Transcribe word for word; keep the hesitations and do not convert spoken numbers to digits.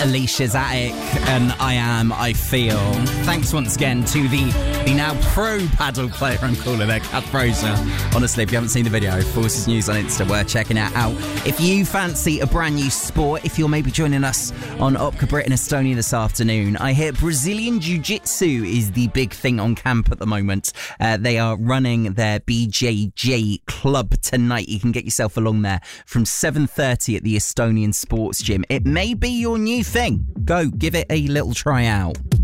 Alicia Zatic and I Am, I Feel. Thanks once again to the, the now pro paddle player, I'm calling it, Kat Fraser. Honestly, if you haven't seen the video, Forces News on Insta, we're checking it out. If you fancy a brand new sport, if you're maybe joining us on Opca Brit in Estonia this afternoon, I hear Brazilian Jiu-Jitsu is the big thing on camp at the moment. Uh, they are running their B J J club tonight. You can get yourself along there from seven thirty at the Estonian Sports Gym. It may be your new thing. Go, give it a little try out.